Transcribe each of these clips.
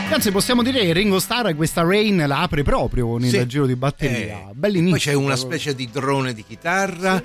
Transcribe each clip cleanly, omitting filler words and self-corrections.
Anzi, possiamo dire che Ringo Starr questa Rain la apre proprio nel giro di batteria. Bell'inizio. Poi c'è una specie di drone di chitarra,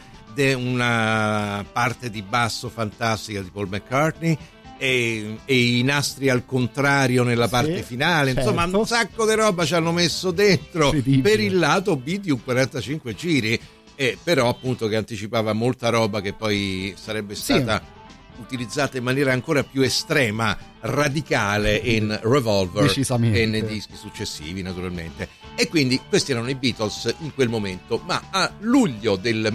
una parte di basso fantastica di Paul McCartney e i nastri al contrario nella parte finale, insomma un sacco di roba ci hanno messo dentro per il lato B di un 45 giri, però appunto che anticipava molta roba che poi sarebbe stata utilizzata in maniera ancora più estrema, radicale in Revolver e nei dischi successivi naturalmente. E quindi questi erano i Beatles in quel momento, ma a luglio del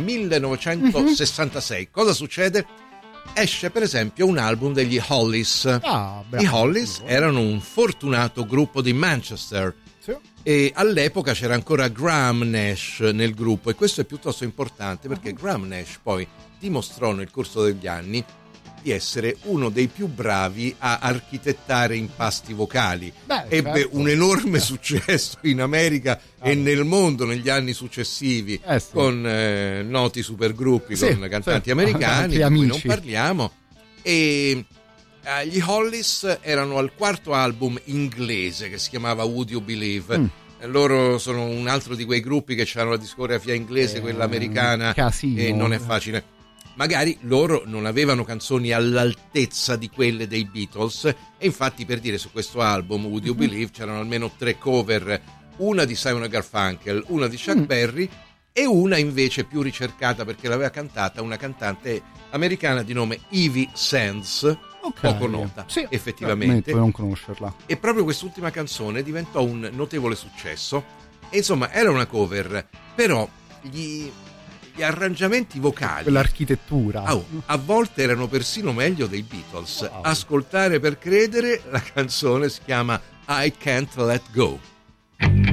1966 cosa succede? Esce per esempio un album degli Hollies. I Hollies erano un fortunato gruppo di Manchester e all'epoca c'era ancora Graham Nash nel gruppo, e questo è piuttosto importante perché Graham Nash poi dimostrò nel corso degli anni di essere uno dei più bravi a architettare impasti vocali. Ebbe un enorme successo in America e nel mondo negli anni successivi con noti supergruppi, con cantanti americani di cui non parliamo, e gli Hollies erano al quarto album inglese che si chiamava Would You Believe. Loro sono un altro di quei gruppi che hanno la discografia inglese, quella americana, e non è facile. Magari loro non avevano canzoni all'altezza di quelle dei Beatles, e infatti, per dire, su questo album Would You Believe c'erano almeno 3 cover, una di Simon & Garfunkel, una di Chuck Berry e una invece più ricercata perché l'aveva cantata una cantante americana di nome Evie Sands, poco nota effettivamente, non conoscerla. E proprio quest'ultima canzone diventò un notevole successo, e insomma era una cover, però gli arrangiamenti vocali, quell'architettura a volte erano persino meglio dei Beatles. Ascoltare per credere, la canzone si chiama I Can't Let Go.